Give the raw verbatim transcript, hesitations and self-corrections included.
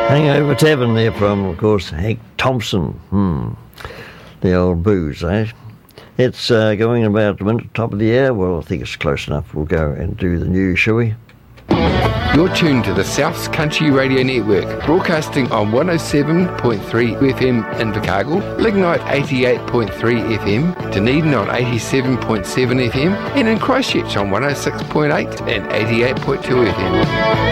Hangover Tavern there from, of course, Hank Thompson. Hmm. The old booze, eh? It's uh, going about a minute top of the hour. Well, I think it's close enough. We'll go and do the news, shall we? You're tuned to the South Country Radio Network, broadcasting on one oh seven point three F M in Invercargill, Lignite eighty-eight point three F M, Dunedin on eighty-seven point seven F M, and in Christchurch on one oh six point eight and eighty-eight point two F M.